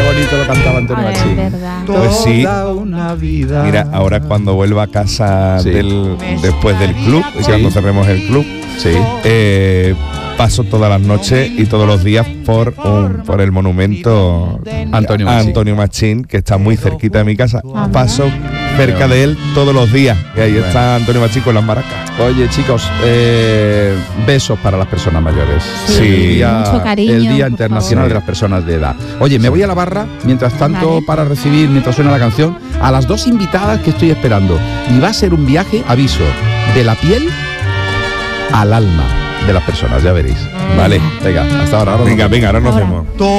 Qué bonito lo cantaba Antonio Ay, Machín. es verdad. Pues sí. Una vida. Mira, ahora cuando vuelva a casa Sí. después del club, y Sí. cuando cerremos el club, Sí. paso todas las noches y todos los días por el monumento Antonio a Machín. Antonio Machín, que está muy cerquita de mi casa. Ah, Paso cerca de él todos los días. Y ahí Bueno. está Antonio Machín con las maracas. Oye, chicos, besos para las personas mayores. Sí, mucho cariño, El Día por Internacional favor. de las Personas de Edad. Oye, me voy a la barra, mientras tanto, Vale. para recibir, mientras suena la canción, a las dos invitadas que estoy esperando. Y va a ser un viaje, aviso, de la piel al alma de las personas, ya veréis. Vale. Venga, hasta ahora. Venga, ahora nos Ahora. vemos.